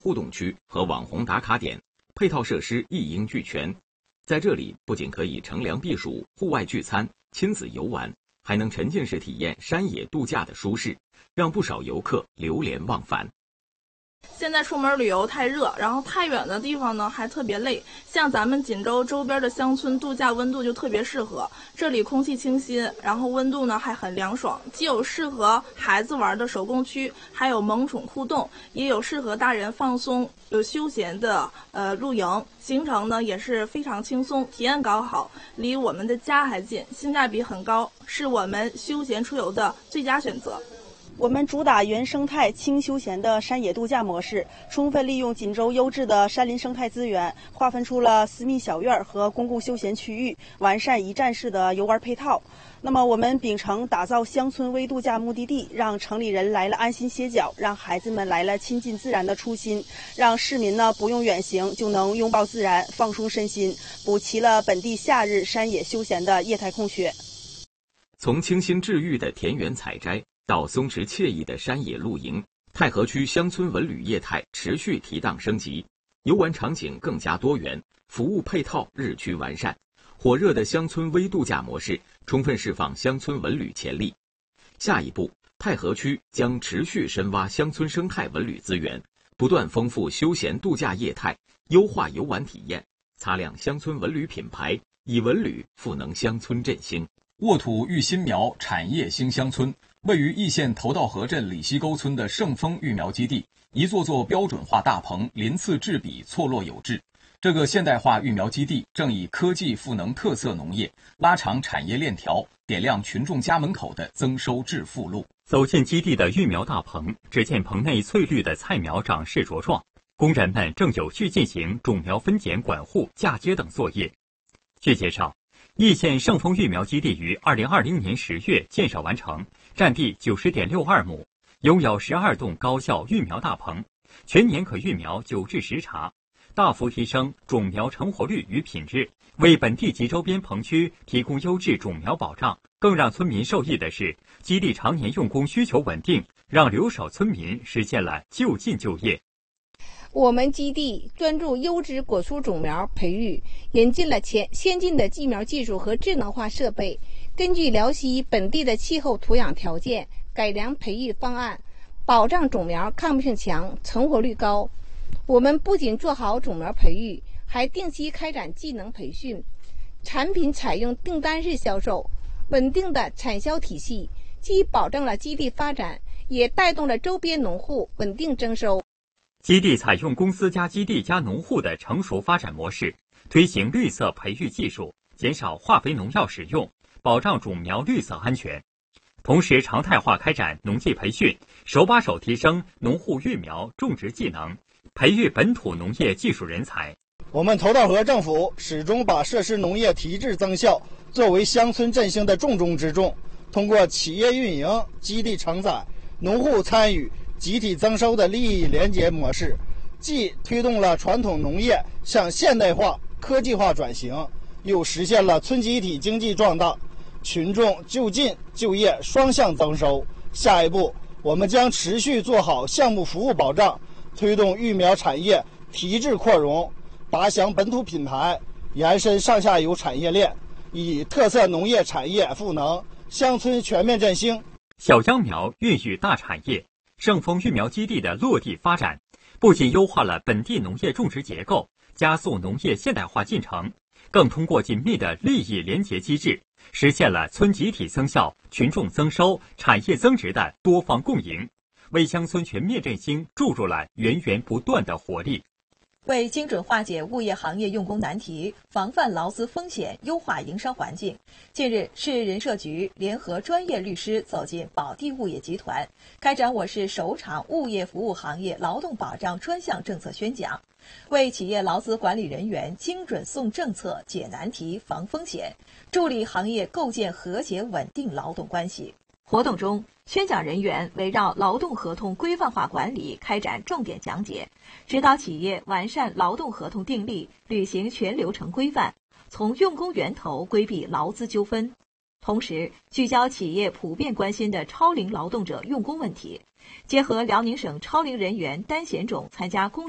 互动区和网红打卡点，配套设施一应俱全。在这里，不仅可以乘凉避暑、户外聚餐、亲子游玩，还能沉浸式体验山野度假的舒适，让不少游客流连忘返。 现在出门旅游太热，然后太远的地方呢还特别累，像咱们锦州周边的乡村度假温度就特别适合。这里空气清新，然后温度呢还很凉爽，既有适合孩子玩的手工区，还有萌宠互动，也有适合大人放松有休闲的露营。行程呢也是非常轻松，体验搞好，离我们的家还近，性价比很高，是我们休闲出游的最佳选择。 我们主打原生态轻休闲的山野度假模式，充分利用锦州优质的山林生态资源，划分出了私密小院和公共休闲区域，完善一站式的游玩配套。那么我们秉承打造乡村微度假目的地，让城里人来了安心歇脚，让孩子们来了亲近自然的初心，让市民呢不用远行就能拥抱自然，放松身心，补齐了本地夏日山野休闲的业态空缺。 从清新治愈的田园采摘到松弛惬意的山野露营，太和区乡村文旅业态持续提档升级，游玩场景更加多元，服务配套日趋完善。火热的乡村微度假模式充分释放乡村文旅潜力。下一步，太和区将持续深挖乡村生态文旅资源，不断丰富休闲度假业态，优化游玩体验，擦亮乡村文旅品牌，以文旅赋能乡村振兴。 沃土育新苗，产业兴乡村。位于易县头道河镇里溪沟村的盛丰育苗基地，一座座标准化大棚鳞次栉比，错落有致。这个现代化育苗基地正以科技赋能特色农业，拉长产业链条，点亮群众家门口的增收致富路。 走进基地的育苗大棚，只见棚内翠绿的菜苗长势茁壮，工人们正有序进行种苗分拣、管护、嫁接等作业。据介绍，易县盛丰育苗基地于2020年10月建设完成，占地90.62亩，拥有12栋高效育苗大棚，全年可育苗9至10茬，大幅提升种苗成活率与品质，为本地及周边棚区提供优质种苗保障。更让村民受益的是，基地常年用工需求稳定，让留守村民实现了就近就业。 我们基地专注优质果蔬种苗培育，引进了先进的寄苗技术和智能化设备，根据辽西本地的气候土壤条件，改良培育方案，保障种苗抗病性强、存活率高。我们不仅做好种苗培育，还定期开展技能培训，产品采用订单式销售，稳定的产销体系，既保证了基地发展，也带动了周边农户稳定增收。 基地采用公司加基地加农户的成熟发展模式，推行绿色培育技术，减少化肥农药使用，保障种苗绿色安全。同时常态化开展农技培训，手把手提升农户育苗种植技能，培育本土农业技术人才。 我们头道河政府始终把设施农业提质增效作为乡村振兴的重中之重，通过企业运营、基地承载、农户参与、集体增收的利益联结模式，既推动了传统农业向现代化、科技化转型，又实现了村集体经济壮大，群众就近就业双向增收。下一步，我们将持续做好项目服务保障，推动育苗产业提质扩容，打响本土品牌，延伸上下游产业链，以特色农业产业赋能乡村全面振兴。 小秧苗孕育大产业。盛丰育苗基地的落地发展，不仅优化了本地农业种植结构，加速农业现代化进程，更通过紧密的利益联结机制，实现了村集体增效、群众增收、产业增值的多方共赢，为乡村全面振兴注入了源源不断的活力。 为精准化解物业行业用工难题，防范劳资风险，优化营商环境，近日，市人社局联合专业律师走进宝地物业集团，开展我市首场物业服务行业劳动保障专项政策宣讲，为企业劳资管理人员精准送政策、解难题、防风险，助力行业构建和谐稳定劳动关系。活动中，宣讲人员围绕劳动合同规范化管理开展重点讲解，指导企业完善劳动合同订立，履行全流程规范，从用工源头规避劳资纠纷。同时，聚焦企业普遍关心的超龄劳动者用工问题，结合辽宁省超龄人员单险种参加工